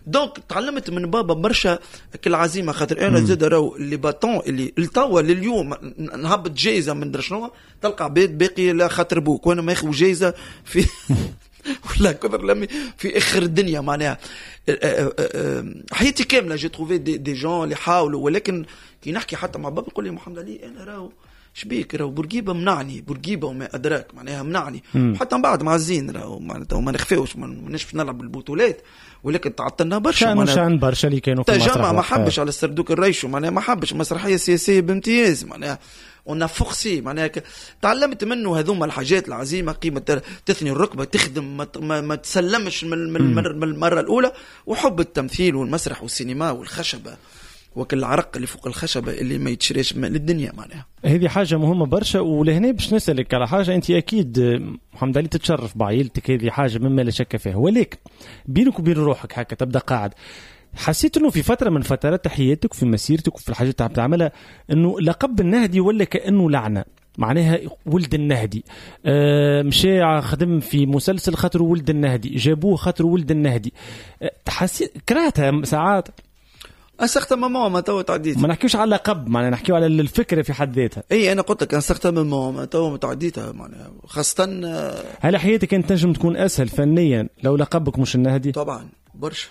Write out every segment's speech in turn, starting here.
دونك تعلمت من بابا برشا كالعزيمه، خاطر انا زاد راهو اللي باتون اللي التوا لليوم نهبط جايزه من درشنو تلقى عباد باقي لا خاطر بوك وانا ماخذ جايزه في ولا كثر لمي في اخر الدنيا. معناها حياتي كامله جي تروفي دي جون اللي حاولوا، ولكن كي نحكي حتى مع بابا يقول لي محمد علي انا راهو شبيك راهو بورقيبه منعني، بورقيبه وما ادراك معناها منعني. حتى من بعد مع الزين راهو معناتها ما نخفيوش ما نشوف نلعب البطولات، ولكن تعطلنا برشا شان برشا اللي كانوا في المسرح ما حبش على السردوك الريشو، معناها ما حبش مسرحيه سياسيه بامتياز، معناها ونا فوكسي معناها تعلمت منه هذوما الحاجات العظيمه، قيمه تثني الركبه تخدم ما تسلمش من المره الاولى، وحب التمثيل والمسرح والسينما والخشبه وكل العرق اللي فوق الخشبه اللي ما يتشريش للدنيا. معناها هذه حاجه مهمه برشا. ولهنا باش نسالك على حاجه، انت اكيد محمد علي تتشرف بعائلتك، هذه حاجه مما لا شك فيها، ولكن بينك وبين روحك هكا تبدا قاعد حسيت انه في فتره من فترات حياتك في مسيرتك وفي الحاجات اللي بتعملها انه لقب النهدي ولا كانه لعنه؟ معناها ولد النهدي مشى خدم في مسلسل خاطر ولد النهدي، جابوه خاطر ولد النهدي، حسيت كرهتها ساعات استخدم ماما تو تعديت. ما نحكيوش على لقب، معناها نحكيو على الفكره في حد ذاتها. اي انا قلت لك استخدم ماما تو تعديتها، معناها خاصه. هل حياتك كانت تنجم تكون اسهل فنيا لو لقبك مش النهدي؟ طبعا برشا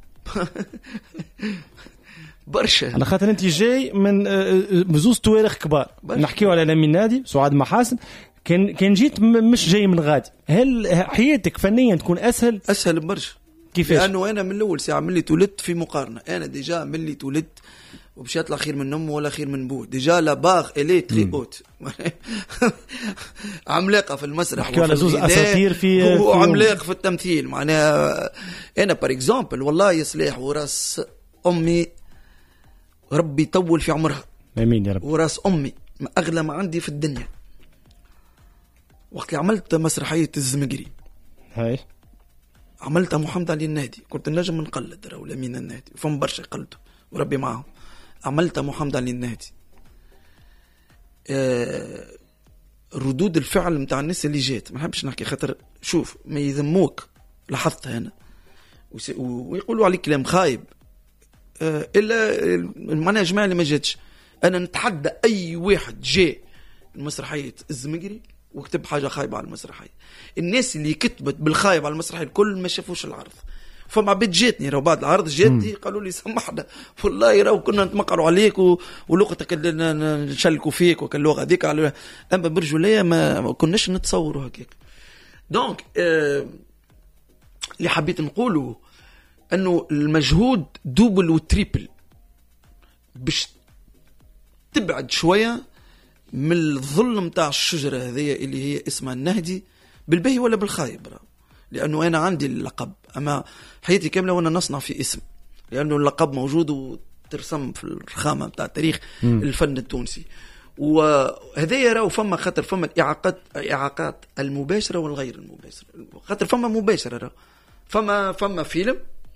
برشا، على خاطر انت جاي من زوز تواريخ كبار. نحكيو على لامين نادي سعاد محاسن، كان جيت مش جاي من غادي. هل حياتك فنيا تكون اسهل برشا؟ كيفاش؟ لانه انا من الاول ساعه من اللي تولدت في مقارنه، انا ديجا من اللي تولدت ومشات الاخير من امه ولا خير من بوه، ديجا لا باغ الي تري اوت عملاقه في المسرح وفي زوز اساطير في وعملاق في التمثيل. معناها انا بار اكزامبل والله يصلح وراس امي ربي يطول في عمرها، امين يا رب، وراس امي ما اغلى ما عندي في الدنيا. وقت اللي عملت مسرحيه الزمقري هاي عملتها محمد علي النادي، كنت نجم نقلد راهو لامين النادي فم برشا قلده وربي معاهم. عملتها محمد علي النادي، ردود الفعل متاع الناس اللي جات ما نحبش نحكي خاطر شوف ما يذموك، لاحظتها هنا ويقولوا عليك كلام خايب، الا معناها جماعه اللي ما جاتش. انا نتحدى اي واحد جاء المسرحيه الزمقري وكتب حاجه خايبه على المسرحيه. الناس اللي كتبت بالخايب على المسرحيه الكل ما شافوش العرض. فما بيت جاتني راهو بعد العرض جاتني قالوا لي سامحنا والله راهو كنا نتمقروا عليك ولغتك نشلكوا فيك وكل اللغه هذيك، اما برجوليه ما كناش نتصوروا هكاك. دونك اللي حبيت نقوله انه المجهود دوبل وتريبل باش تبعد شويه من الظلم تاع الشجره هذه اللي هي اسمها النهدي، بالباهي ولا بالخايب، لانه انا عندي اللقب اما حياتي كامله وانا نصنع في اسم، لانه اللقب موجود وترسم في الرخامه بتاع تاريخ الفن التونسي. وهذا راهو فما خاطر فما الاعاقات المباشره والغير المباشره. خاطر فما مباشره فما فيلم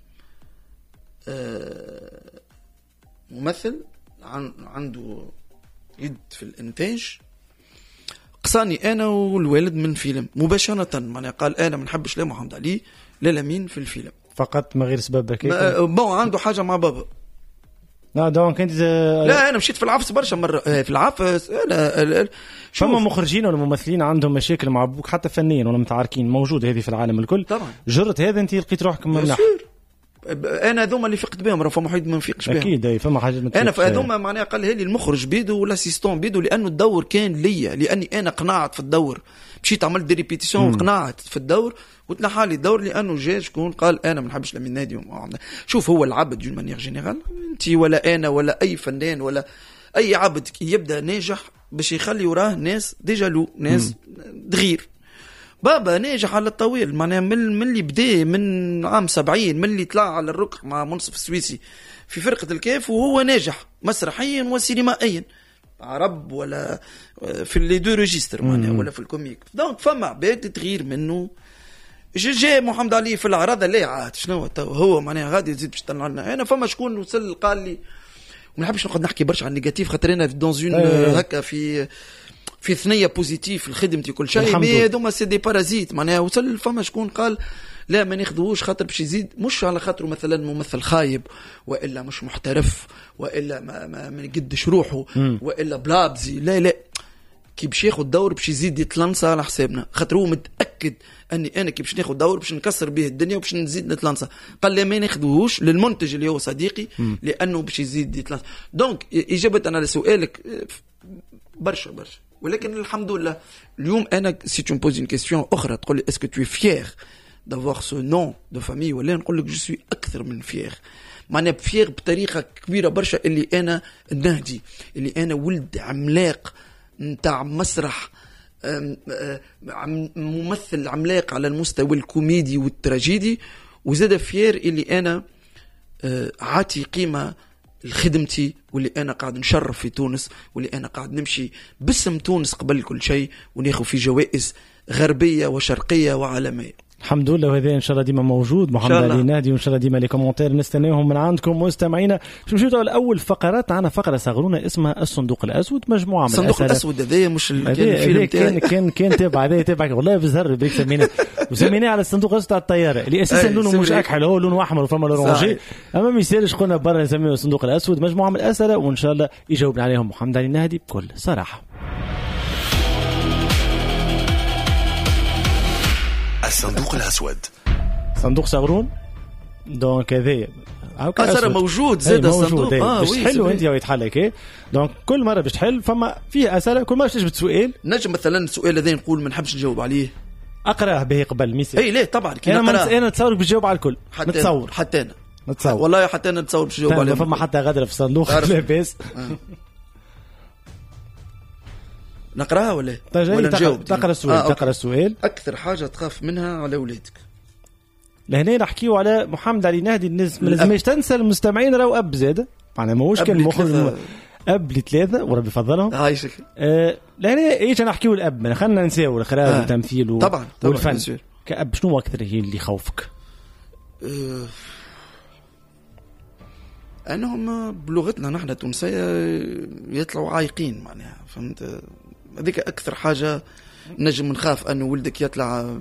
ممثل عنده يد في الانتاج قصاني انا والوالد من فيلم مباشره، معناها قال انا ما نحبش لا محمد علي لا لامين في الفيلم فقط ما غير سببك بون عنده حاجه مع بابا. لا دونك انت لا انا مشيت في العفس برشا مره في العفس. انا فما مخرجين ولا ممثلين عندهم مشاكل مع ابوك حتى فنيا ولا متعاركين، موجوده هذه في العالم الكل طبعا. جرت هذا انت لقيت روحك من ناحيه انا ذوما اللي فقت بهم، راه فما حد ما نفيقش بهم اكيد. اي فما حاجه انا فهذوما معناها قال لي المخرج بيدو والاسيستون بيدو، لانه الدور كان ليا، لاني انا قنعت في الدور، مشيت عملت دي ريبيتيشن وقنعت في الدور وتنحى لي الدور، لانه جا شكون قال انا ما نحبش لامين نادي. شوف هو العبد دون مانيير جينيرال، انت ولا انا ولا اي فنان ولا اي عبد يبدا ناجح باش يخلي وراه ناس ديجا له ناس دغير. بابا ناجح على الطويل، معناها من اللي بدا من عام 70، من اللي طلع على الركح مع منصف السويسي في فرقة الكاف، وهو ناجح مسرحيا وسينمائيا، عرب ولا في اللي دو ريجيستر معناها ولا في الكوميك. دونك فما عباد تغير منه. جاء محمد علي في العراضة لا عاد شنو هو معناها غادي يزيد باش يطلع لنا. انا فما شكون وصل قال لي ما نحبش نقعد نحكي برشا عن النيجاتيف، خاطر انا دونزون هكا في ثنيه بوزيتيف في خدمتي كل شيء، مي هذوما سي دي بارازيت معناها. وصل فما شكون قال لا ما ناخذوش خاطر باش يزيد، مش على خاطره مثلا ممثل خايب والا مش محترف والا ما يقدش روحه والا بلابزي، لا كي باش ياخذ دور باش يزيد يتلنصى على حسابنا، خاطر هو متاكد اني انا كي باش ناخذ دور باش نكسر به الدنيا وباش نزيد نتلنصى. قال لي ما ناخذوهوش للمنتج اللي هو صديقي لانه باش يزيد يتلنصى. دونك اجابه انا لسؤالك برشا، ولكن الحمد لله اليوم انا سي تو بوز اون كيستيون اخرى تقول لي اسكو تو فيير دافوار سو نون دو فامي، ولا نقول لك جو سوي اكثر من فيير. معناها فيير بطريقه كبيره برشا اللي انا النهدي، اللي انا ولد عملاق نتاع مسرح، ممثل عملاق على المستوى الكوميدي والتراجيدي، وزاد فيير اللي انا عاتي قيمه لخدمتي، واللي انا قاعد نشرف في تونس، واللي انا قاعد نمشي باسم تونس قبل كل شيء، وناخذ في جوائز غربيه وشرقيه وعالميه. الحمد لله. وهذا ان شاء الله ديما موجود محمد علي نادي، وان شاء الله ديما لي كومونتير نستناهم من عندكم مستمعينا. باش نمشيو الاول فقرات. عندنا فقره صغرونا اسمها الصندوق الاسود، مجموعه من الصندوق الاسود هذايا مش كان تابع هذا تابعك والله بزهر بيك سميناه على الصندوق الاسود تاع الطياره اللي اساسا لونه مش اكحل، هو لونه احمر وفما اورانجي، اما ما يسالش قلنا برا نسميه الصندوق الاسود. مجموعه من الاسئله وان شاء الله يجاوبنا عليهم محمد علي نادي بكل صراحه. الصندوق الأسود صندوق صغرون دونك هذايا صار موجود زاد الصندوق باش تحلو انت ويتحل هيك. دونك كل مره باش تحل فما فيه اسئله، كل مره تجبد سؤال. نجم مثلا السؤال هذا نقول ما نحبش نجاوب عليه، اقراه به قبل ميسي. اي لا طبعا انا نتصور باش نجاوب على الكل، نتصور حتى انا نتصور والله حتى انا نتصور باش نجاوب عليه. فما حتى غدره في الصندوق لاباس. نقراها ولا نجاوب؟ تقرا السؤال. تقرا السؤال. اكثر حاجه تخاف منها على اولادك؟ لهنا نحكيو على محمد علي نهدي. ما لازمش تنسى المستمعين راهو اب زاده، معناها ماهوش كان مخرج اب لثلاثه وربي يفضلهم. عايشك. لهنا ايش نحكيو الاب، خلينا نساو الاخراج والتمثيل طبعا والفن. كاب شنو اكثر هي اللي يخوفك؟ انهم بلغتنا نحن التونسيه يطلعوا عايقين، معناها فهمت؟ هذيك اكثر حاجه نجم نخاف انه ولدك يطلع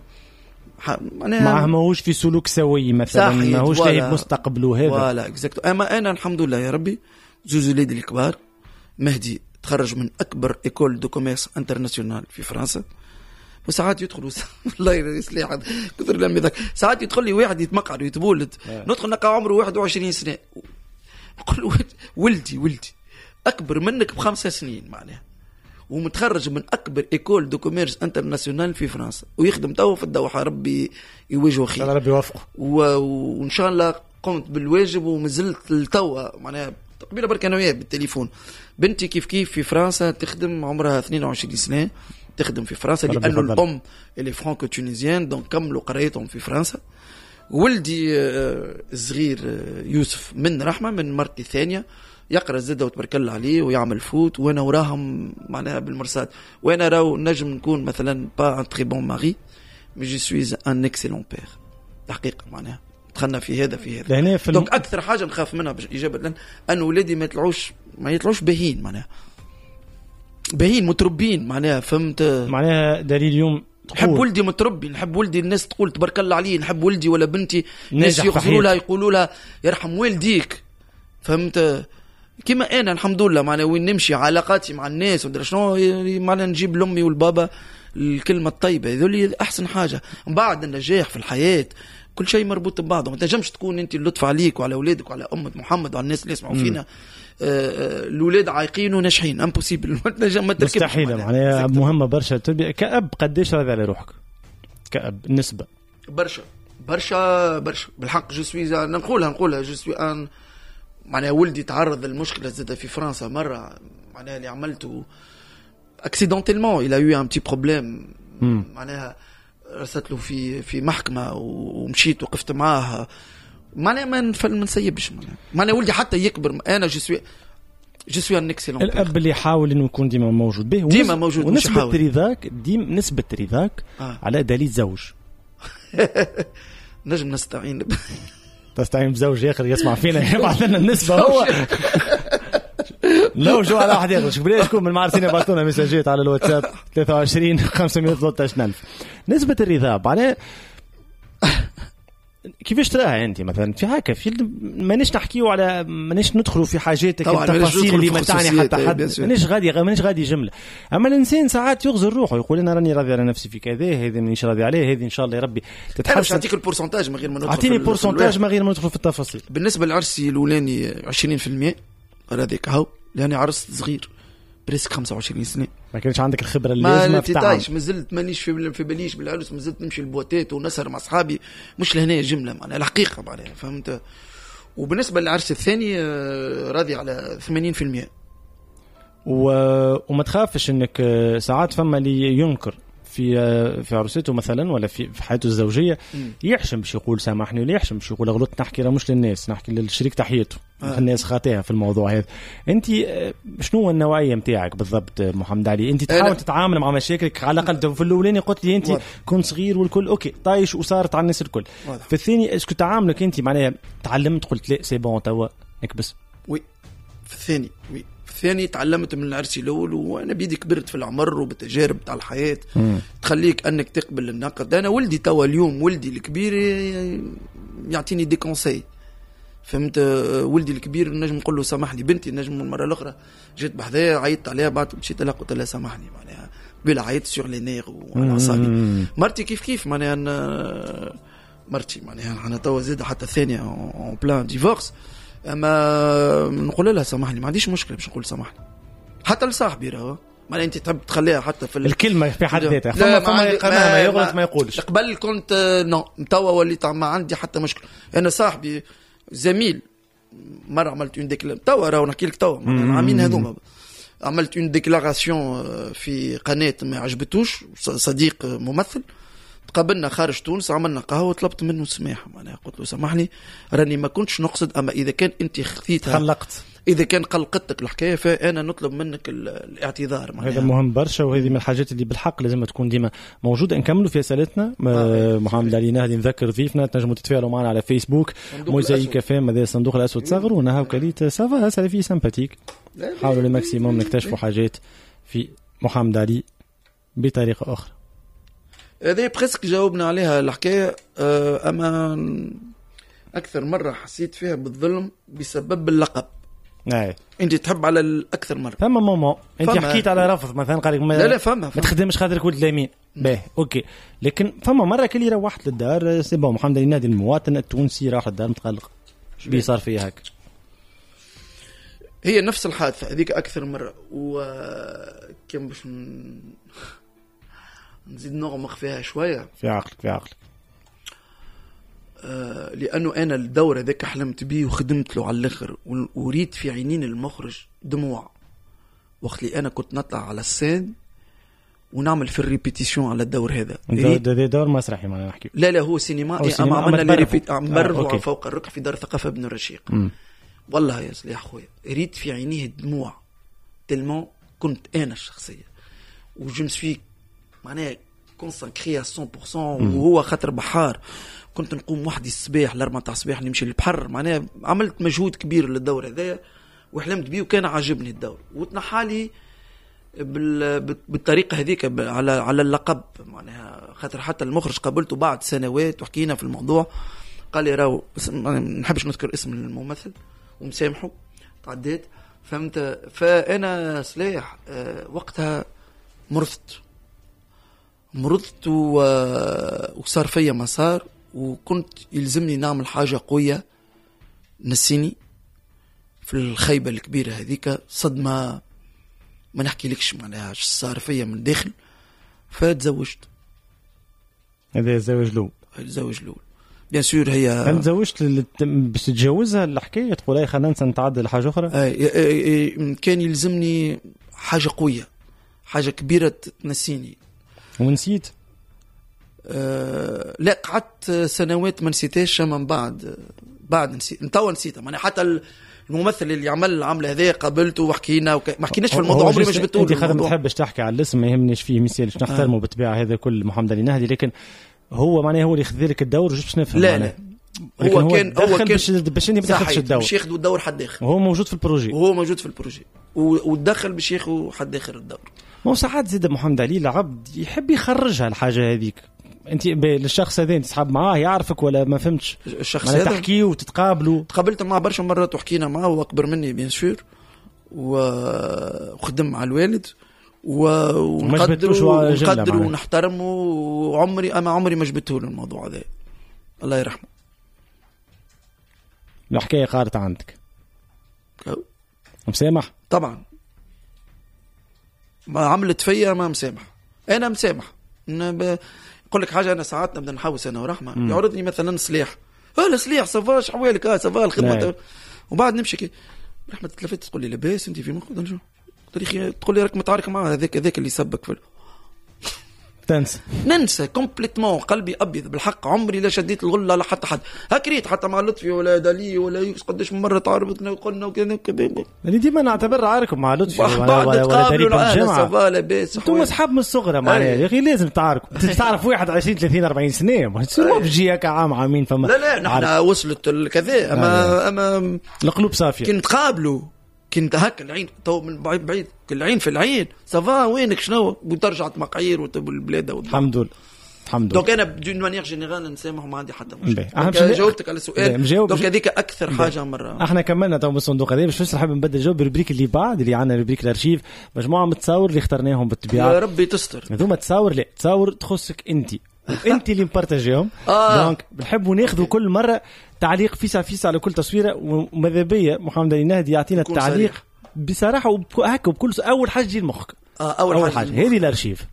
معه ماهوش في سلوك سوي مثلا، ماهوش لاهي مستقبله هذا. ولا اكزاكتو. اما انا الحمد لله يا ربي زوز ولادي الكبار. مهدي تخرج من اكبر ايكول دو كوميرس انترناسيونال في فرنسا، وساعات يدخلوا الله يصلح كثر لم ذاك، ساعات يدخل لي واحد يتمقعد ويتبولد، ندخل نلقى عمره 21 سنه، نقول له ولدي اكبر منك ب5 سنين معناها، ومتخرج من اكبر ايكول دو كوميرس انترناسيونال في فرنسا، ويخدم تو في الدوحه. ربي يوجهه خير، ربي يوفقه، وان شاء الله قمت بالواجب ومازلت لتوا معناها قبيله برك انا وياه بالتليفون. بنتي كيف في فرنسا تخدم، عمرها 22 سنه تخدم في فرنسا، لانه الام اللي فرانكو تونيزيان، دونك كملوا قرايتهم في فرنسا. ولدي الصغير يوسف من رحمه من مرتي الثانيه يقرا زاده وتبارك الله عليه ويعمل فوت، وانا وراهم معناها بالمرصاد. وانا راهو نجم نكون مثلا با ان تري بون ماري مي جو سوي ان اكسيلون بير حقيقه، معناها دخلنا في هذا دونك اكثر حاجه نخاف منها باجابه لان ان ولادي ما يطلعوش باهين، معناها باهين متربين، معناها فهمت؟ معناها دليل اليوم نحب ولدي متربي، نحب ولدي الناس تقول تبارك الله عليه، نحب ولدي ولا بنتي الناس يغفروا لها يقولوا لها يرحم والديك، فهمت؟ كما انا الحمد لله معنا وين نمشي علاقاتي مع الناس ودرا شنو معنا نجيب لامي والبابا الكلمه الطيبه، هذول احسن حاجه. من بعد النجاح في الحياه كل شيء مربوط ببعضه، ما تنجمش تكون انت اللطف عليك وعلى اولادك وعلى امه محمد وعلى الناس اللي يسمعوا فينا الاولاد عايقين وناجحين امبوسيبل، ما تركبش مستحيل. معناها مهمه برشا التربيه. كأب قديش راضي على روحك كأب؟ النسبه برشا بالحق. جو سوي نقولها جو سوي ان معناها ولدي تعرض للمشكله زاد في فرنسا مره، معناها اللي عملته اكسيدونتيلمون الى يو ان بتي بروبليم، معناها رسلت له في محكمه ومشيت وقفت معاه، معناها ما نسيبش معناها ولدي حتى يكبر. انا جو سوي ان اكسيلون. الاب اللي يحاول انه يكون ديما موجود به، ديما موجود، نسبه رضاك على دليل زوج. نجم تستعين بزوج اخر يسمع فينا يبعث لنا النسبه هو لو جو على واحد ياخذ. شوف بلاش تكون من معرسين يبعثونا مساجات على الواتساب 23 513 ألف. نسبه الرضا معناها كيفاش تراها انت مثلا في هكا في مانيش نحكيو على مانيش ندخلوا في حاجاتك التفاصيل اللي ما تعني حتى حد مانيش غادي جمله. اما الانسان ساعات يغزل روحه يقول انا راني راضي على نفسي في كذا هذه مانيش راضي عليه هذه ان شاء الله يا ربي تتحسن. اعطيك البورسنتاج من غير ما ندخل اعطيني البورسنتاج من غير ما ندخل في التفاصيل. بالنسبه للعرسي الاولاني 20% هذاك هاو لاني عرست صغير بريسك 25 سنه ما كانش عندك الخبره اللازمه في التعامل. ما زلت مانيش في باليش بالعرس ما زلت نمشي البواتات ونسهر مع اصحابي مش لهنا جمله معناها الحقيقه معناها فهمت. وبالنسبه للعرس الثاني راضي على 80%. وما تخافش انك ساعات فما اللي ينكر في عروسته مثلا ولا في حياته الزوجيه يحشم باش يقول سامحني ولا يحشم باش يقول غلطت. نحكي راه مش للناس نحكي للشريك تحيته الناس خاطئها في الموضوع هذا. انت شنو النوعيه نتاعك بالضبط محمد علي؟ انت تحاول تتعامل مع مشاكلك على الاقل. في الاولاني قلت لي انت كنت صغير والكل اوكي طايش وصارت على الناس الكل. في الثاني اسكو تعاملك انت معناها تعلمت قلت لا سي بون توا اكبس؟ وي في الثاني الثاني تعلمت من العرسي الاول وانا بيدي كبرت في العمر وبالتجارب تاع الحياه تخليك انك تقبل النقد. انا ولدي توا اليوم ولدي الكبير يعطيني دي كونساي فهمت. ولدي الكبير نجم نقول له سامحني. بنتي نجم المره الاخرى جيت بحذايا عيطت عليها بعد مشيت لها قلت لها سامحني معناها بلا عيط سور لي نير وعلى اعصابي. مرتي كيف معناها مرتي معناها انا توا زيد حتى الثانيه اون بلان ديفورس اما نقول لها سامحني ما عنديش مشكله باش نقول سامحني حتى لصاحبي راهو ما انت تحب تخليها حتى في الكلمه في حد ذاتها فما ما يغلط ما يقولش. قبل كنت نو توا وليت ما عندي حتى مشكله. انا صاحبي زميل مره عملت اون ديكلار توا راهو نحكي لك توا عامين هذوما عملت اون ديكلاراسيون في قناه ما عجبتوش صديق ممثل تقابلنا خارج تونس عملنا قهوه وطلبت منه السماح معناها قلت له سامحني راني ما كنتش نقصد اما اذا كان انت خذيتها خلقت اذا كان قلقتك الحكايه فانا نطلب منك الاعتذار هذا مهم برشا وهذه من الحاجات اللي بالحق لازم تكون ديما موجوده. نكملوا في رسالتنا محمد علي نهدي نذكر ضيفنا تنجموا تتفاعلوا معنا على فيسبوك موزايك فام هذا الصندوق الاسود صغر ونهاو كليت سافا سلفي سامباتيك. حاولوا لماكسيموم نكتشفوا حاجات في محمد علي بطريقه اخرى. هذه بريسك جاوبنا عليها الحكايه اما اكثر مره حسيت فيها بالظلم بسبب اللقب. انت تحب على الاكثر مره فما ماما انت حكيت على رفض مثلا قال لك لا فما ما تخدمش خاطرك ولد لامين باهي اوكي لكن فما مره كلي روحت للدار سي بون محمد علي نادي المواطن التونسي راح للدار متقلق ايش بيه صار فيها هكا. هي نفس الحادثه هذيك اكثر مره وكم باش نزيد نغمق فيها شويه في عقلك لأنه أنا الدور ذاك حلمت بيه وخدمت له على الآخر وريت في عينين المخرج دموع وقت اللي أنا كنت نطلع على السين ونعمل في الريبيتيشن على الدور هذا. ده دور مسرحي ما نحكي لا هو سينما أما عملنا ريبيت عمروا فوق الركع في دار ثقافة بن رشيق. والله يا سليح خويا ريت في عينيه دموع تلمون كنت أنا الشخصية وجمس فيه معناه كونسانكري 100% وهو خاطر بحار كنت نقوم وحدي الصباح ل4 تاع الصباح نمشي للبحر معناها عملت مجهود كبير للدور هذايا وحلمت بيه وكان عاجبني الدور وتنحالي بالطريقه هذيك على اللقب معناها خاطر حتى المخرج قابلته بعد سنوات وحكينا في الموضوع قال لي راهو ما نحبش نذكر اسم الممثل ومسامحه تعديت فهمت. فانا سلاح وقتها مرضت وصار فيا مسار وكنت يلزمني نعمل حاجة قوية نسيني في الخيبة الكبيرة هذيك صدمة ما نحكي لكش معناها صار فيا من داخل فتزوجت. هذا الزواج الأول بيان سور. هي هل تزوجت باش تتجوزها الحكاية تقول اي خلينا نتعدل حاجة أخرى؟ كان يلزمني حاجة قوية حاجة كبيرة تنسيني ونسيت. لا قعدت سنوات ما نسيتهاش من بعد نسيتها معناها حتى الممثل اللي عمل العمل هذا قابلته وحكينا ما حكيناش في الموضوع عمري ما جبته له. انت خاطر ما تحبش تحكي على الاسم ما يهمنيش فيه مثالش نحترمه بالطبيعه هذا كل محمد علي نهدي لكن هو معناه هو اللي يخذ لك الدور باش نفهم لا هو كان باش انت ما تاخذش الدور باش ياخذوا الدور حد اخر وهو موجود في البروجي ودخل باش ياخذوا حد اخر الدور. مو ساعات زيد محمد علي العبد يحب يخرجها الحاجه هذيك انت للشخص هذا انت تسحب معاه يعرفك ولا ما فهمتش؟ الشخص هذا تحكيه وتتقابلوا؟ تقابلت معه برشا مرات وحكينا معه، هو اكبر مني بيان سور وخدم مع الوالد ونقدر ونحترمه، وعمري ما جبته له الموضوع هذا، الله يرحمه. الحكاية قارت عندك مسامح؟ طبعا ما عملت فيا ما مسامح، انا مسامح. اقول لك حاجه، انا ساعات نبدا نحوس انا ورحمه يعرضني مثلا سلاح، لا سلاح صفاش حوالك صفا الخدمه، وبعد نمشي كي رحمه تلفت تقول لي لاباس انت في مخك شو تقول لي راك متعارك معاه، هذاك اللي سبك في ننسى كومبليتمون، قلبي ابيض بالحق. عمري لا شديت الغله لا حتى حد هكريت، حتى مع لطفي ولا دالي ولا قداش من مره تعرضنا وقلنا وكذا اللي ديما نعتبر عاركم مع لطفي ولا دالي بالجامعه انتم اصحاب من الصغر معناها يا اخي لازم تعاركوا. تعرف واحد 20 30 40 سنه ما بيجي هكا عام عامين فما لا نحن وصلت كذا اما القلوب صافيه. كنت قابلوا كنت هكا العين تو من بعيد العين في العين صافا وينك شنو وترجعت مقايير والبلاد الحمد لله الحمد لله. دونك انا بدون مانيير جينيرال نسامح وما عندي حتى مشكل. جاوبتك على السؤال دونك هذيك اكثر حاجه مره. احنا كملنا تو بالصندوق هذا باش نحب نبدل جو بالربريك اللي بعد اللي عندنا ربريك الارشيف، مجموعه متصور اللي اخترناهم بالطبيعه. يا ربي تستر هذوما تصور لا تصور تخصك انت وانت اللي مبارتاجيهم. دونك بنحبوا ناخذوا كل مره تعليق فيسا على كل تصويره، وماذا بيا محمد علي نهدي يعطينا التعليق بصراحه وهكا وبكل اول حاجه تجي لمخك. اول حاجه هذه الارشيف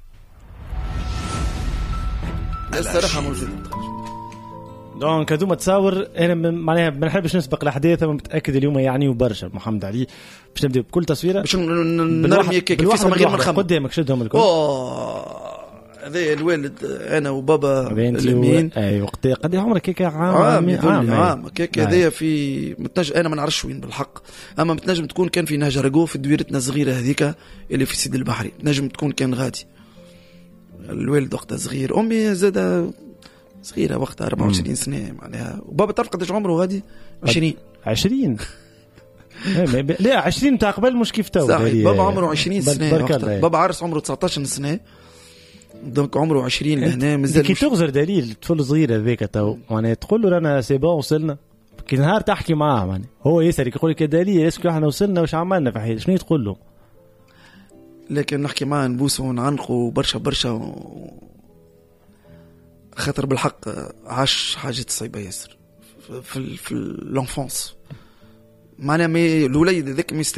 الصراحه موجوده. دونك هذوما تصاور انا معناها ما نحبش نسبق الاحداث، انا متاكد اليوم يعني وبرشا محمد علي باش نبدا بكل تصويره باش نرمي كيك في من غير ما نخمم قدامك. شدهم الكل. هذا الوالد انا وبابا اليمين. اي وقت قد عمرك كيك عام كيك هذايا في متنجم انا ما نعرفش وين بالحق، اما متنجم تكون كان في نهج رجو في دويرتنا الصغيره هذيك اللي في سيد البحري، نجم تكون كان غادي الوالد وقتها صغير، امي زاده صغيره وقتها 24 سنه معناها، وبابا تعرف قداش عمره غادي 20 لا 20 تاع قبل مش كيف تو. بابا عمره 20 سنه بابا عرس عمره 19 سنه، دونك عمره 20 لهنا مازال كي تغزر دليل طفل صغير هذاك تو معناها تقول له رانا سي بون وصلنا، كي نهار تحكي معاه معناها هو يسالك يقول لك يا دليل اسكو احنا وصلنا واش عملنا في حياتنا شنو تقول له؟ لكن نحكي معاه نبوسه ونعنقه برشا خاطر بالحق عاش حاجات صعيبه ياسر في لونفونس معناها الوليد هذاك ما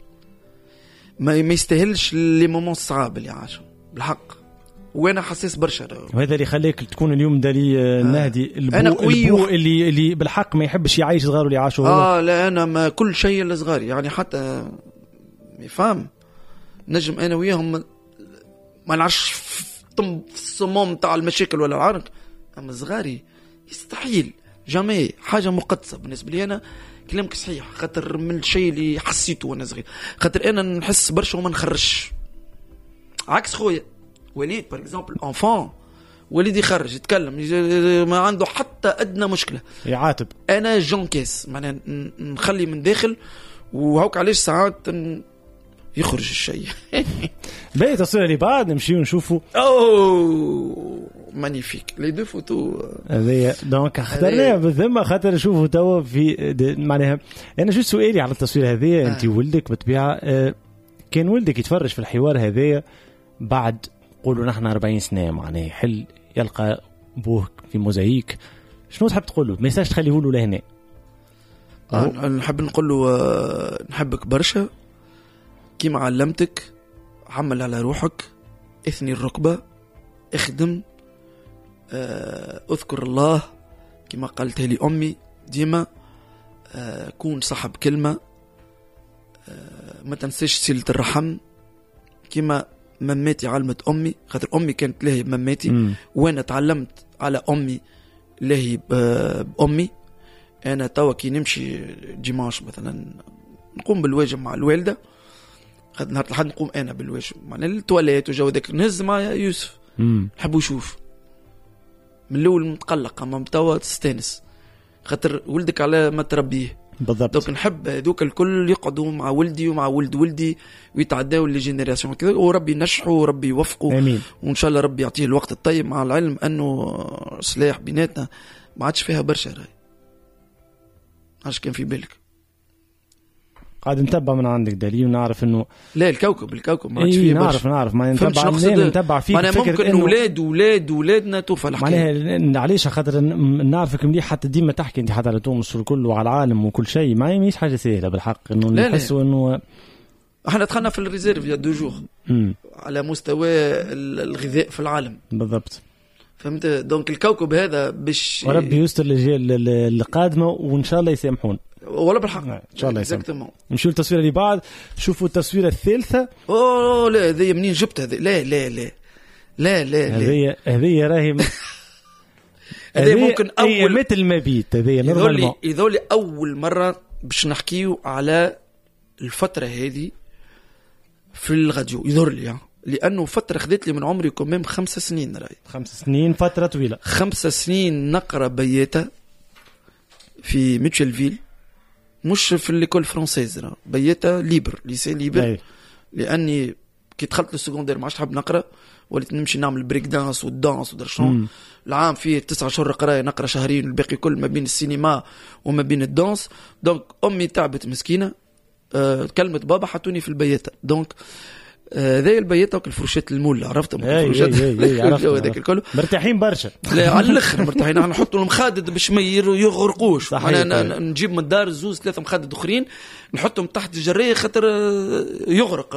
يستاهلش لي مومون صعاب اللي عاشوا بالحق، وانا حساس برشا. وهذا اللي خليك تكون اليوم دالي النهدي البو اللي بالحق ما يحبش يعيش صغاره اللي عاشوا هو. لا انا ما كل شيء لصغاري يعني حتى يفهم نجم انا وياهم ما نعرفش طم في الصمام تاع المشاكل ولا العرق، اما صغاري يستحيل جامي حاجه مقدسه بالنسبه لي انا. كلامك صحيح خاطر من الشيء اللي حسيته وانا صغير، خاطر انا نحس برشا وما نخرجش عكس خويا وليد بار اكزومبل انفون وليد يخرج يتكلم ما عنده حتى ادنى مشكله يعاتب. انا جون كيس معناها نخلي من داخل وهوك علاش ساعات يخرج الشيء. باهي تصوير اللي بعد نمشي ونشوفوا مانيفيك لي دو فوتو هذيا. دونك اخترناها بالذمه خاطر نشوفوا توا في معناها انا جوست سؤالي على التصوير هذايا. انت ولدك بالطبيعه كان ولدك يتفرج في الحوار هذايا بعد قولوا نحن 40 سنه معناها حل يلقى بوه في موزايك، شنو تحب تقول له ميساج تخليه له لهنا؟ نحب نقول له نحبك برشا كيما علمتك، عمل على روحك، اثني الركبه، اخدم، اذكر الله كما قالتها لي امي ديما، كون صاحب كلمه، ما تنساش صلة الرحم كما مماتي علمت امي، خاطر امي كانت لاهي بمماتي وانا تعلمت على امي لاهي بامي. انا توا كي نمشي ديماش مثلا نقوم بالواجب مع الوالده، خاطر نهار الحد نقوم انا بالواجب معناها التواليت وجو داك نهز مع يوسف نحبو يشوف من الاول متقلق اما توا تستانس خاطر ولدك على ما تربيه. بالضبط. دونك نحب هذوك الكل يقعدوا مع ولدي ومع ولد ولدي ويتعداو لي جينيراسيون كذا، وربي ينجحوا وربي يوفقوا. آمين. وان شاء الله ربي يعطيه الوقت الطيب، مع العلم انه سلاح بيناتنا ما عادش فيها برشا راي. عاش كان في بالك قاعد نتبع من عندك دليل ونعرف انه لا الكوكب ما عادش فيه برشا. نعرف ما نتبع فيك. معناها ممكن انه ولادنا توفى الحكايه. معناها علاش خاطر نعرفك مليح حتى ديما تحكي انت حتى على تونس والكل وعلى العالم وكل شيء، ما هيش حاجه سهله بالحق انه نحسوا انه احنا دخلنا في الريزيرف يا 2 جور على مستوى الغذاء في العالم. بالضبط. فهمت. دونك الكوكب هذا باش وربي يستر الاجيال القادمه وان شاء الله يسامحون ولا بالحق ان شاء الله يسامحون. نمشيو للتصويره اللي بعد. شوفوا التصويره الثالثه. لا هذه منين جبت هذه؟ لا هذه راهي هذه ممكن اول مثل ما بيت هذه نورمالمون. يذولي اول مره باش نحكيو على الفتره هذه في الراديو يظهر لي، لانه فتره خذت لي من عمري كمام 5 سنين. راي 5 سنين فتره طويله. 5 سنين نقرا بياته في ميتشلفيل، مش في ليكول فرونسيز، بياته ليبر ليسي ليبر. لاني كي دخلت للسكوندير ما عادش حاب نقرا، وليت نمشي نعمل بريك دانس والدانس ودرشون. العام فيه 9 شهور قرايه، نقرا شهرين، الباقي كل ما بين السينما وما بين الدانس. دونك امي تعبت مسكينه، كلمت بابا حطوني في البياته. دونك ذي البياته والفروشات المولة عرفتهم الفروشات هذاك الكل مرتاحين برشا. لا على الاخر مرتاحين. احنا نحطوا المخادد باش ما يغرقوش. انا نجيب من الدار 2-3 مخادد اخرين نحطهم تحت الجريه خاطر يغرق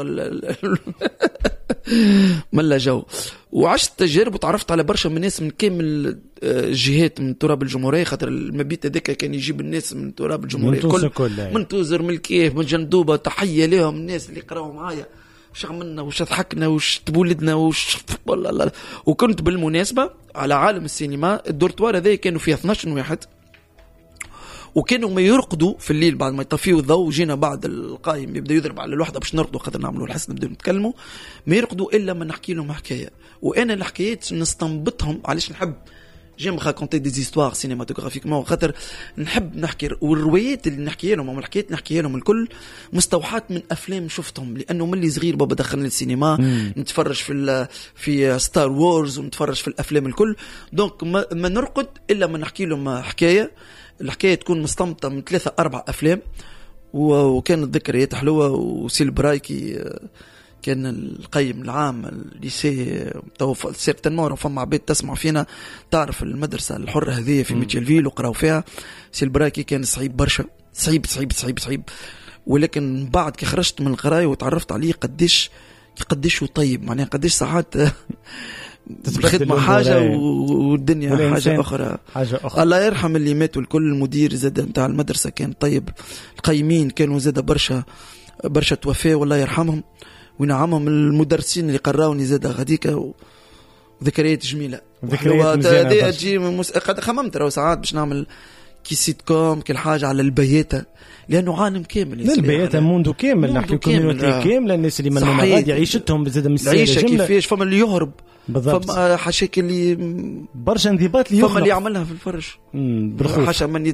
ملا جو. وعشت تجارب وتعرفت على برشا من الناس من كامل الجهات من تراب الجمهوريه، خاطر المبيت هذاك كان يجيب الناس من تراب الجمهوريه كل من توزر من الكيف من جندوبه. تحيه لهم الناس اللي قراوا معايا، وش عملنا وش ضحكنا وش تبولدنا وش والله. وكنت بالمناسبة على عالم السينما الدورتوار هذا كانوا فيه 12 واحد، وكانوا ما يرقدوا في الليل بعد ما يطفيوا الضوء. جينا بعد القايم يبدأ يضرب على الوحدة باش نرقدوا خاطر نعملوا الحس نبدأ نتكلموا، ما يرقدوا إلا ما نحكي لهم حكاية. وأنا الحكايات نستنبطهم علاش نحب جيم راكونتي دي زيستوار سينماتوغرافيكمون، خاطر نحب نحكي. والروايات اللي نحكيها لهم والحكايات نحكيها لهم الكل مستوحاة من افلام شفتهم، لانه ملي صغير بابا دخلني للسينما نتفرج في ستار وورز ونتفرج في الافلام الكل. دونك ما نرقد الا ما نحكي لهم حكايه. الحكايه تكون مستمطه من 3-4 افلام، وكانت ذكريات حلوه. وسيل برايكي كان القيم العام الليسي توفى سير تنمور، فما عباد تسمع فينا تعرف المدرسة الحرة هذه في ميتشلفيل وقراو فيها. سيل برايكي كان صعيب برشا، صعيب. ولكن بعد كي خرجت من القراية وتعرفت عليه قديش طيب، معناه قديش ساعات الخدمة حاجة والدنيا حاجة أخرى. الله يرحم اللي ماتوا الكل. المدير زاد متاع المدرسة كان طيب، القيمين كانوا زاد برشا توفاه والله يرحمهم ونعمهم. المدرسين اللي قراوني زاد غاديك وذكريات جميلة. ذكريات تجي قد خممت راهو ساعات باش نعمل كي سيت كوم كل حاجة على البياتة، لأنه عالم كامل. البياتة موندو كامل، نحكي كوميونيتي كاملة. الناس اللي من غادي يعيشتهم بزاد من العيشة كيفاش. فما اللي يهرب، بالضبط. فما حاشاك اللي برشا انضباط اللي فما اللي يعملها في الفرج حاشا ما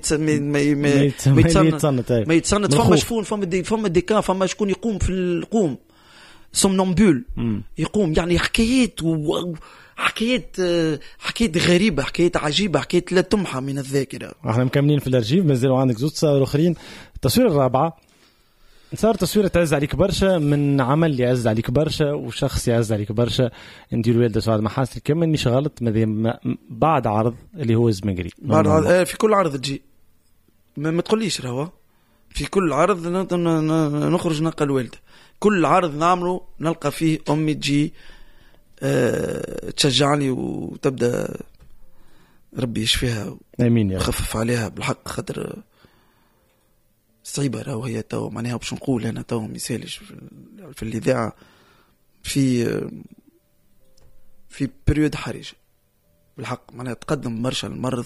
يتصنت. فما شفون، فما ديكا، فما شكون يقوم في القوم سومنامبول يقوم، يعني حكايات حكايات غريبة، حكايات عجيبة، حكايات لا تمحى من الذاكرة. احنا مكملين في الارشيف، مازالوا عندك زوج صار اخرين. التصوير الرابعة صار تصوير تعز عليك برشا، من عمل يعز عليك برشا وشخص يعز عليك برشا. نديروا والده سعاد محاسن كمان مش غلط بعد عرض اللي هو زمقري. بعد عرض في كل عرض تجي ما تقوليش راهو في كل عرض نخرج نلقى الوالده. كل عرض نعمله نلقى فيه امي تجي تشجعني وتبدا ربي يشفيها امين يا رب، يخفف عليها بالحق. خاطر صعيبه راهو هي تو معناها باش نقول انا تو مثالش في الاذاعه في بريود حرجه بالحق. معناها تقدم برشا المرض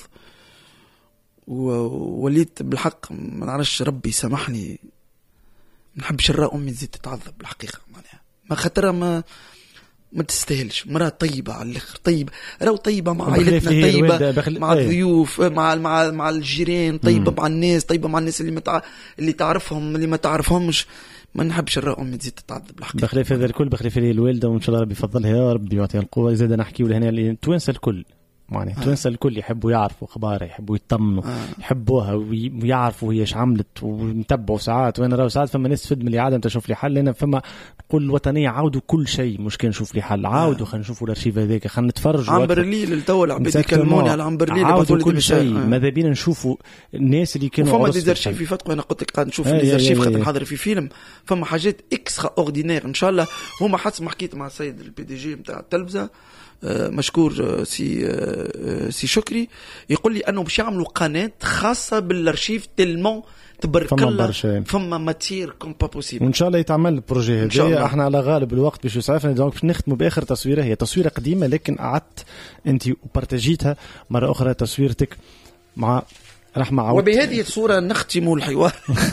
ووليت بالحق ما نعرفش ربي سامحني ما نحبش نرى امي تزيد تتعذب بالحقيقه. معناها ما خاطرها ما تستاهلش. مرأة طيبة على الاخر، طيبة راهو طيبة مع عائلتنا، طيبة مع الضيوف، مع الجيران، طيبة مع الناس، طيبة مع الناس اللي تعرفهم اللي ما تعرفهمش. ما نحبش نرى أمي تزيد تتعذب الحقيقة. بخلاف هذا الكل، بخلاف لي الوالدة وإن شاء الله ربي يفضلها يا رب يعطيها القوة. زاد نحكيو لهنا التوانسة الكل، معناها التوانسة الكل يحبوا يعرفوا أخبارها، يحبوا يطمنوا، يحبوها ويعرفوا هي ايش عملت ومتبعوا ساعات. وانا راهو ساعات فما ناس تفد من اللي عادم تشوف لي حل. انا فما نقول الوطنيه عاودوا كل شيء، مش كان نشوف لي حل، عاودوا خلينا نشوفوا الارشيف هذاك، خلينا نتفرجوا عن برليل التو العباد يكلموني على عن برليل، عاودوا كل شيء. ماذا بينا نشوفوا الناس اللي كانوا فما ديزارشيف في فتقوا. انا قلت لك قاعد نشوف ديزارشيف خاطر نحضر في فيلم، فما حاجات اكسترا اوردينير ان شاء الله. هما حتى ما حكيت مع السيد البي دي جي نتاع التلفزه مشكور سي شكري، يقول لي انه باش يعملوا قناه خاصه بالارشيف تلمون تبارك الله فما ماتير كوم با بوسيبل. وان شاء الله يتعمل البروجي هذا. احنا على غالب الوقت باش يسعفنا، دونك باش نختموا باخر تصويره. هي تصويره قديمه لكن قعدت انت وبارتاجيتها مره اخرى، تصويرتك مع رحمه عوض. وبهذه الصوره نختم الحوار.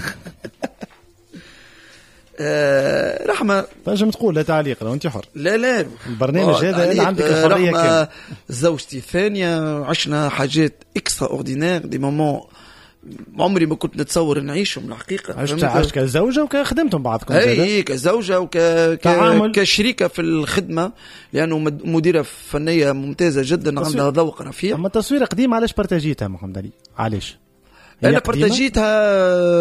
رحمة تنجم تقول لا تعليق لو انت حر. لا البرنامج هذا عندك الحرية كاملة. زوجتي الثانية عشنا حاجات اكسترا اوردينير، دي مومون عمري ما كنت نتصور نعيشهم الحقيقة. عشت كزوجة وكخدمتم بعضكم. اي كزوجة كشريكة في الخدمة، لأنه مديرة فنية ممتازة جدا عندها ذوق رفيع. أما التصوير قديم علاش بارتاجيتها محمد علي؟ علاش؟ أنا بارتاجيتها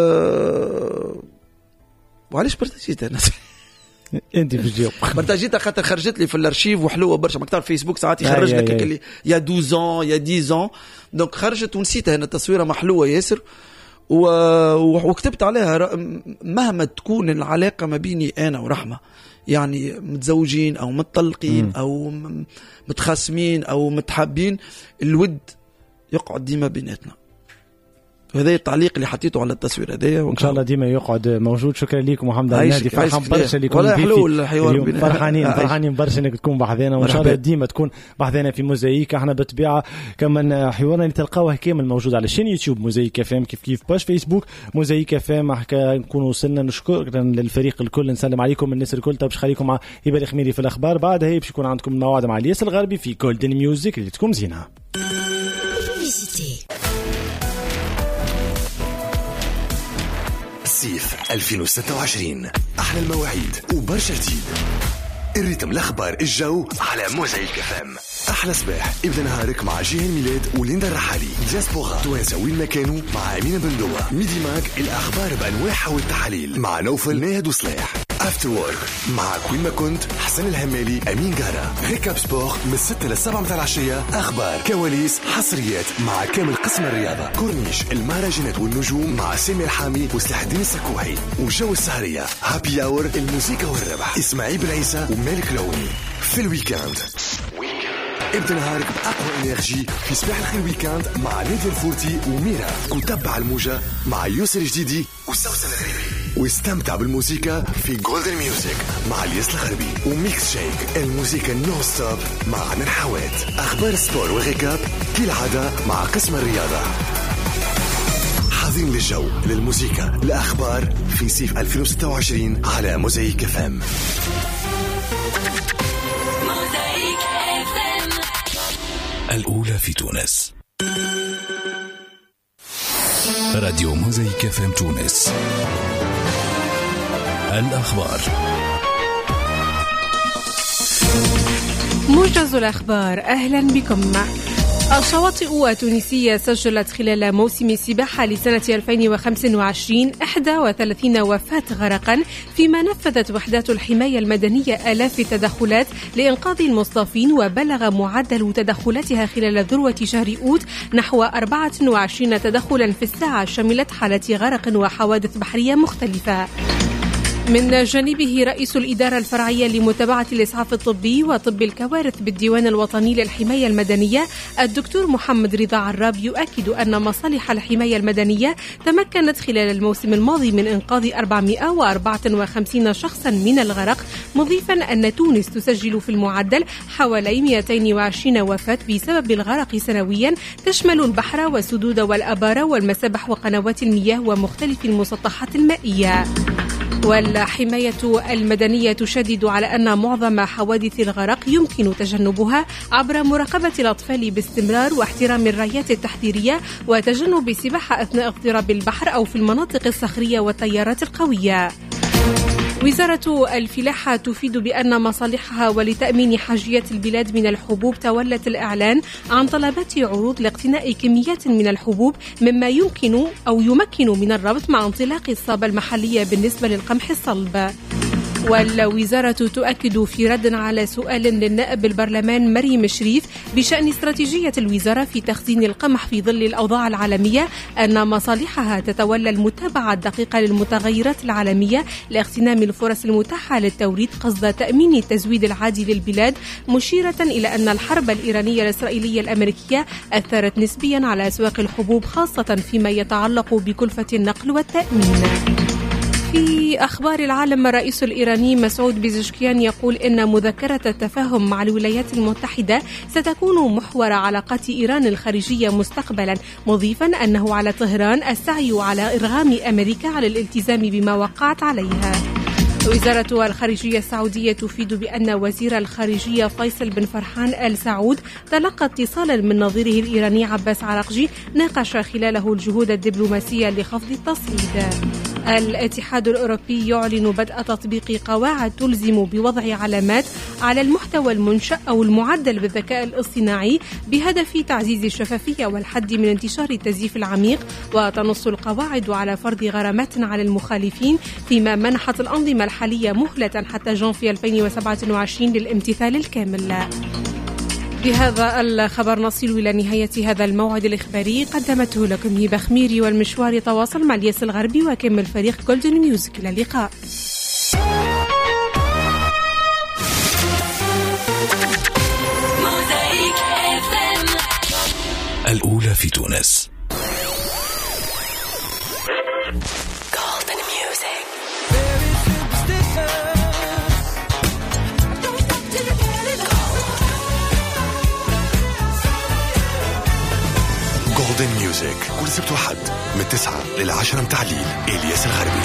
وعلاش بارتاجيتها انت في الجو بارتاجيتها خاطر خرجت لي في الارشيف وحلوه برشا. مكتب فيسبوك ساعات يخرج لك اللي يا 12 يا 10 دونك خرجت ونسيتها. هنا تصويره محلوه ياسر وكتبت عليها مهما تكون العلاقه ما بيني انا ورحمه، يعني متزوجين او متطلقين او متخاصمين او متحابين، الود يقعد ديما بيناتنا. هذا التعليق اللي حطيته على التصوير هذايا، وان شاء الله ديما يقعد موجود. شكرا لكم محمد النادي، فرحان برشا اللي يكون حلو الحوار، فرحانين برشا انك تكون بحذانا، وان شاء الله ديما تكون بحذانا في موزايك. احنا بالطبيعه كمان حوارنا اللي تلقاوه كامل موجود على الشين يوتيوب موزايك اف ام، كيف باش فيسبوك موزايك اف ام. نكون وصلنا، نشكر للفريق الكل، نسلم عليكم الناس الكل. باش خليكم مع هبه الخميري في الاخبار، بعد هي باش يكون عندكم موعد مع الياس الغربي في جولدن ميوزك اللي تكون زينه. صيف 2026 أحلى المواعيد وبرشا جديد. الريتم، الأخبار، الجو على موزايك FM. أحلى صباح ابدأ نهارك مع جيهان ميلاد وليندا الرحالي. دياسبورا توانسة وين ما كانوا مع أمينة بندوة. ميدي ماك الأخبار بأنواعها والتحاليل مع نوفل ناهد وصلاح. افتر وورك مع كوين ما كنت حسن الهمالي أمين قارة. ريكاب سبور من 6 ل 7 متاع العشية، أخبار، كواليس، حصريات مع كامل قسم الرياضة. كورنيش، المهرجانات والنجوم مع سامي الحامي وسلاح الدين السكوحي. وجو السهرية هابي اور، الموسيقى والربح، اسماعيل بالعيسى ومالك لوني. في الويكاند ابدأ نهارك بأقوى إنرجي في صباح الخير ويكاند مع نادية الفورتي وميرا. وتبع الموجة مع يوسر جديدي وسوسن الغريبي، واستمتع بالموسيقى في جولدن ميوزك مع الياس الغربي وميكس شيك. الموسيقى نو ستوب مع عن الحوات. أخبار السبور والريكاب كالعادة مع قسم الرياضة. حاضرين للجو، للموسيقى، الأخبار في صيف 2026 على موزايك اف ام. الأولى في تونس. راديو موزايك اف ام تونس. الأخبار. موجز الأخبار، أهلا بكم. الشواطئ التونسية سجلت خلال موسم السباحة لسنة 2025 31 وفاة غرقا، فيما نفذت وحدات الحماية المدنية آلاف التدخلات لإنقاذ المصطافين، وبلغ معدل تدخلاتها خلال ذروة شهر أوت نحو 24 تدخلا في الساعة، شملت حالات غرق وحوادث بحرية مختلفة. من جانبه رئيس الإدارة الفرعية لمتابعة الإسعاف الطبي وطب الكوارث بالديوان الوطني للحماية المدنية الدكتور محمد رضا عراب يؤكد أن مصالح الحماية المدنية تمكنت خلال الموسم الماضي من إنقاذ 454 شخصا من الغرق، مضيفا أن تونس تسجل في المعدل حوالي 220 وفاة بسبب الغرق سنويا، تشمل البحر والسدود والأبار والمسابح وقنوات المياه ومختلف المسطحات المائية. والحماية المدنية تشدد على أن معظم حوادث الغرق يمكن تجنبها عبر مراقبة الأطفال باستمرار واحترام الرايات التحذيرية وتجنب السباحة أثناء اقتراب البحر أو في المناطق الصخرية والتيارات القوية. وزارة الفلاحة تفيد بأن مصالحها ولتأمين حاجيات البلاد من الحبوب تولت الإعلان عن طلبات عروض لاقتناء كميات من الحبوب مما يمكن من الربط مع انطلاق الصابة المحلية بالنسبة للقمح الصلب. والوزارة تؤكد في رد على سؤال للنائب بالبرلمان مريم شريف بشأن استراتيجية الوزارة في تخزين القمح في ظل الأوضاع العالمية أن مصالحها تتولى المتابعة الدقيقة للمتغيرات العالمية لاغتنام الفرص المتاحة للتوريد قصد تأمين التزويد العادي للبلاد، مشيرة إلى أن الحرب الإيرانية الإسرائيلية الأمريكية أثرت نسبيا على أسواق الحبوب خاصة فيما يتعلق بكلفة النقل والتأمين. في أخبار العالم، الرئيس الإيراني مسعود بيزشكيان يقول إن مذكرة التفاهم مع الولايات المتحدة ستكون محور علاقات إيران الخارجية مستقبلا، مضيفا أنه على طهران السعي على إرغام أمريكا على الالتزام بما وقعت عليها. وزارة الخارجية السعودية تفيد بأن وزير الخارجية فيصل بن فرحان آل سعود تلقى اتصالا من نظيره الإيراني عباس عراقجي ناقش خلاله الجهود الدبلوماسية لخفض التصعيد. الاتحاد الأوروبي يعلن بدء تطبيق قواعد تلزم بوضع علامات على المحتوى المنشأ أو المعدل بالذكاء الاصطناعي بهدف تعزيز الشفافية والحد من انتشار التزييف العميق، وتنص القواعد على فرض غرامات على المخالفين، فيما منحت الأنظمة الحالية مهلة حتى جانفي 2027 للامتثال الكامل. بهذا الخبر نصل إلى نهاية هذا الموعد الإخباري، قدمته لكم هبة خميري، والمشوار يتواصل مع الياس الغربي وكمل فريق جولدن ميوزك. إلى اللقاء. الأولى في تونس. جولدن ميوزك كل سبت وحد من 9 ل 10 متاع الليل. إلياس الغربي.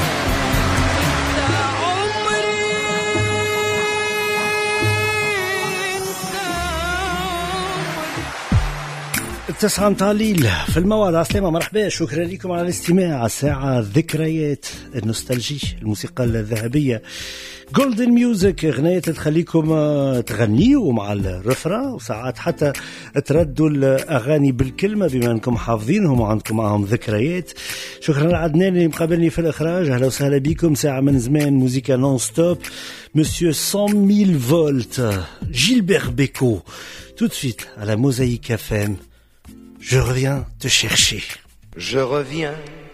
تسعة متاع الليل في الموعد. عسلامة، مرحبا، شكرا لكم على الاستماع. ساعة ذكريات، النوستالجي، الموسيقى الذهبية، جولدن ميوزك، غناية تخليكم تغنيوا مع الرفرة، وساعات حتى تردوا الأغاني بالكلمة بما أنكم حافظينهم وعندكم معهم ذكريات. شكرا لعدنان اللي مقابلني في الإخراج. أهلا وسهلا بكم. ساعة من زمان موسيقى نون ستوب. Monsieur 100 000 volts, Gilbert Bécaud, tout de suite à la Mosaïque FM. Je reviens te chercher. Je reviens